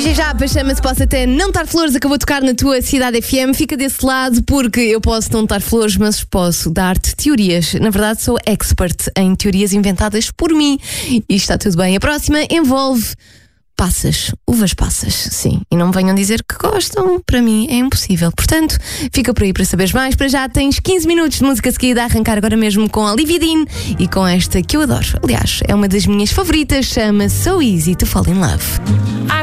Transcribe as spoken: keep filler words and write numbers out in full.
D J Japa chama-se Posso Até Não Dar Flores, acabou de tocar na tua Cidade F M. Fica desse lado porque eu posso não dar flores, mas posso dar-te teorias. Na verdade, sou expert em teorias inventadas por mim e está tudo bem. A próxima envolve passas, uvas passas, sim. E não me venham dizer que gostam, para mim é impossível. Portanto, fica por aí para saberes mais. Para já tens quinze minutos de música seguida a arrancar agora mesmo com a Olivia Dean e com esta que eu adoro. Aliás, é uma das minhas favoritas, chama So Easy to Fall in Love.